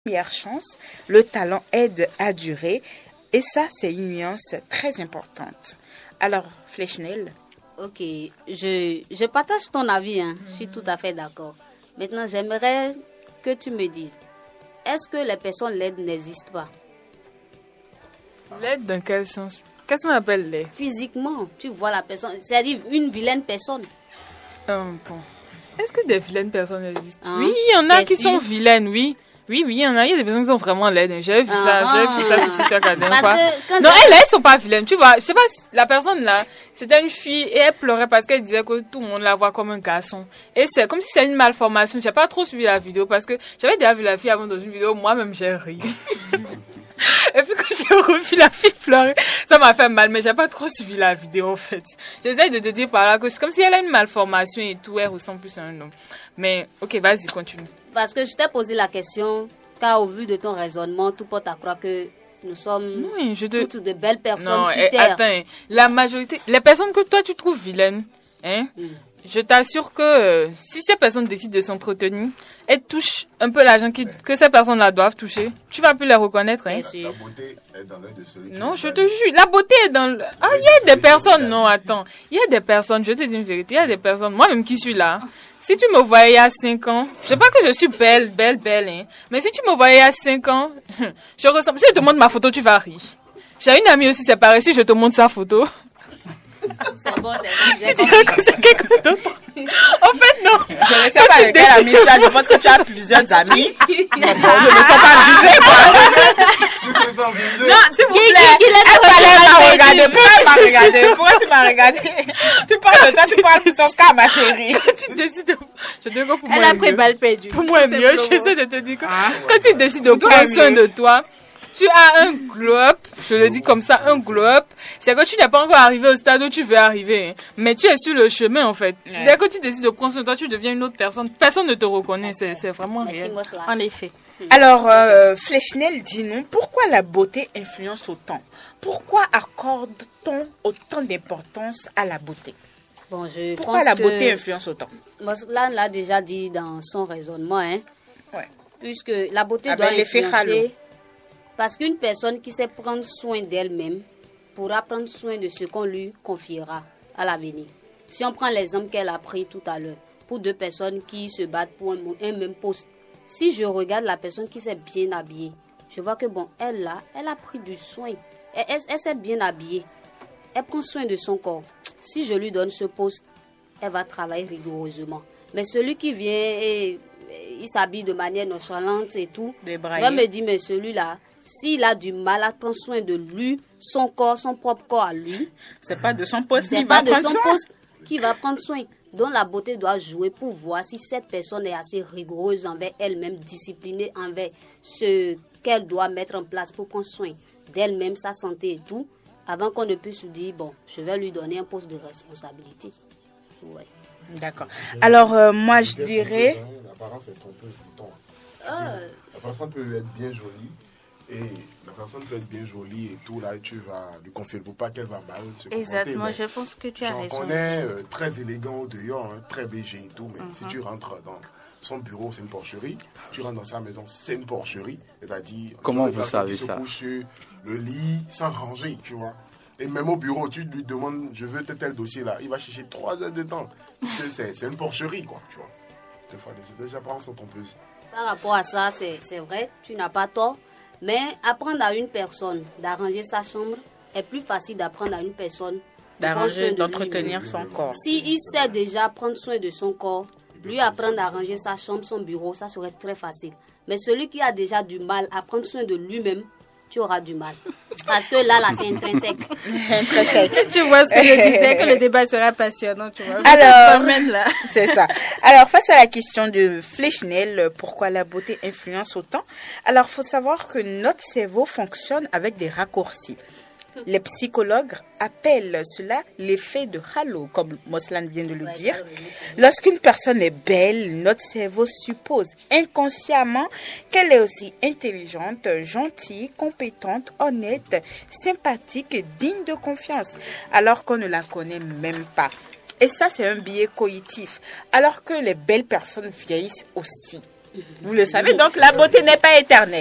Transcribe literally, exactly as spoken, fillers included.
première chance, le talent aide à durer et ça, c'est une nuance très importante. Alors, Flechnel. Ok, je, je partage ton avis, hein. Je suis tout à fait d'accord. Maintenant, j'aimerais que tu me dises, est-ce que les personnes laides n'existent pas? Laide dans quel sens? Qu'est-ce qu'on appelle laide? Physiquement, tu vois la personne, c'est-à-dire une vilaine personne. Euh, bon. Est-ce que des vilaines personnes existent? Hein? Oui, il y en a T'es qui sûr? sont vilaines, oui. Oui, oui, il y en a, il y a des personnes qui sont vraiment laides. J'avais vu ça, Ah, j'avais vu ça sur TikTok la dernière parce fois. que quand Non, j'ai- elles, elles sont pas vilaines. Tu vois, je sais pas, si la personne là, c'était une fille et elle pleurait parce qu'elle disait que tout le monde la voit comme un garçon. Et c'est comme si c'était une malformation. J'ai pas trop suivi la vidéo parce que j'avais déjà vu la fille avant dans une vidéo, moi-même j'ai ri. Et puis quand j'ai revu la fille pleurer, ça m'a fait mal, mais j'ai pas trop suivi la vidéo en fait. J'essaie de te dire par là que c'est comme si elle a une malformation et tout, elle ressemble plus à un homme. Mais ok, vas-y, continue. Parce que je t'ai posé la question, car au vu de ton raisonnement, tout porte à croire que nous sommes Oui, je te... toutes de belles personnes Non, sur eh, Terre. attends, la majorité, les personnes que toi tu trouves vilaines, hein, Mm. je t'assure que euh, si ces personnes décident de s'entretenir, elles touchent un peu l'argent qui- que ces personnes-là doivent toucher, tu vas plus les reconnaître. Hein. Bien sûr. La beauté est dans l'œil de celui qui Non, le je gagne. te jure, la beauté est dans le... Ah, il y a des personnes, non, attends, il y a des personnes, je te dis une vérité, il y a des personnes, moi-même qui suis là, si tu me voyais il y a cinq ans, je sais pas que je suis belle, belle, belle, hein, mais si tu me voyais il y a cinq ans, je ressemble, si je te montre ma photo, tu vas rire. J'ai une amie aussi, c'est pareil, si je te montre sa photo, C'est bon, c'est bon. j'ai tu dirais compris. que c'est quelqu'un d'autre. En fait, non. Je ne sais pas de quel ami tu as, je pense que tu as plusieurs amis. Mais bon, je ne sens pas visée, quoi. Tu te sens visé. Non, s'il vous Qui- plaît. qui- qui laisse Elle le fallait cheval m'a perdu? regardé. Pourquoi tu m'as regardé? Pourquoi tu m'as regardé? Tu parles de toi, tu parles de ton cas, ma chérie. Tu décides de... Je te dis que pour Elle moi, a est pris mieux. balle perdue. Pour moi, Tout mieux, simplement. j'essaie de te dire que Ah. quand tu décides de Toi, prendre soin mieux. de toi, tu as un globe, je le dis comme ça, un globe, c'est que tu n'es pas encore arrivé au stade où tu veux arriver, hein. Mais tu es sur le chemin en fait. Ouais. Dès que tu décides de prendre soin de toi, tu deviens une autre personne. Personne ne te reconnaît, c'est c'est vraiment Merci, réel. Mosla. En effet. Alors, euh, Flechnel, dis-nous, pourquoi la beauté influence autant? Pourquoi accorde-t-on autant d'importance à la beauté? Bon, je Pourquoi pense la que beauté influence autant? Mosla l'a déjà dit dans son raisonnement, hein. Ouais. Puisque la beauté Avec doit l'effet halo. influencer. Parce qu'une personne qui sait prendre soin d'elle-même pourra prendre soin de ce qu'on lui confiera à l'avenir. Si on prend l'exemple qu'elle a pris tout à l'heure, pour deux personnes qui se battent pour un, un même poste, si je regarde la personne qui s'est bien habillée, je vois que bon, elle là, elle a pris du soin. Elle, elle, elle s'est bien habillée. Elle prend soin de son corps. Si je lui donne ce poste, elle va travailler rigoureusement. Mais celui qui vient et, et il s'habille de manière nonchalante et tout, Débraillé. va me dire, mais celui-là, s'il a du mal à prendre soin de lui, son corps, son propre corps à lui, C'est pas de son poste c'est qu'il pas va de prendre son soin. poste qui va prendre soin. Donc la beauté doit jouer pour voir si cette personne est assez rigoureuse envers elle-même, disciplinée envers ce qu'elle doit mettre en place pour prendre soin d'elle-même, sa santé et tout, avant qu'on ne puisse se dire, bon, je vais lui donner un poste de responsabilité. Ouais. D'accord. Alors, euh, moi, je dirais... L'apparence est trompeuse, dit-on. Ah, La personne peut être bien jolie et la personne peut être bien jolie et tout là et tu vas lui confier le pas qu'elle va mal se comporter. Exactement, mais je pense que tu as J'en raison. connais euh, très élégant au dehors, hein, très léger et tout, mais Mhm. si tu rentres dans son bureau, c'est une porcherie. Tu rentres dans sa maison, c'est une porcherie. C'est-à-dire, Comment le vous personne savez qui se ça? couche sur le lit sans ranger, tu vois. Et même au bureau, tu lui demandes, je veux tel, tel dossier là, il va chercher trois heures de temps. Parce que c'est c'est une porcherie, quoi, tu vois. Des fois, les, les apparences sont trompeuses. par rapport à ça, c'est c'est vrai, tu n'as pas tort. Mais apprendre à une personne d'arranger sa chambre est plus facile d'apprendre à une personne de prendre soin D'arranger, de d'entretenir lui-même. son corps. S'il sait déjà prendre soin de son corps, lui apprendre à arranger sa chambre, son bureau, ça serait très facile. Mais celui qui a déjà du mal à prendre soin de lui-même, tu auras du mal. Parce que là, là, c'est intrinsèque. Tu vois ce que je disais, que le débat sera passionnant, tu vois. Alors, Même là. c'est ça. Alors, face à la question de Flechnel, pourquoi la beauté influence autant? Alors, faut savoir que notre cerveau fonctionne avec des raccourcis. Les psychologues appellent cela l'effet de halo, comme Moslan vient de le Ouais, dire. ça, oui. Lorsqu'une personne est belle, notre cerveau suppose inconsciemment qu'elle est aussi intelligente, gentille, compétente, honnête, sympathique et digne de confiance, alors qu'on ne la connaît même pas. Et ça, c'est un biais cognitif, alors que les belles personnes vieillissent aussi. Vous le savez, donc la beauté n'est pas éternelle.